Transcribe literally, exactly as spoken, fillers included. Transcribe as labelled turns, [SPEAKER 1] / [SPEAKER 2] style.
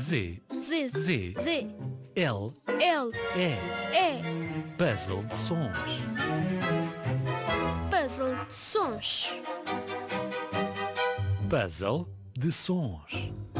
[SPEAKER 1] Z,
[SPEAKER 2] Z,
[SPEAKER 1] Z,
[SPEAKER 2] Z,
[SPEAKER 1] L,
[SPEAKER 2] L,
[SPEAKER 1] E.
[SPEAKER 2] E,
[SPEAKER 1] Puzzle de sons.
[SPEAKER 2] puzzle de sons.
[SPEAKER 1] Puzzle de sons.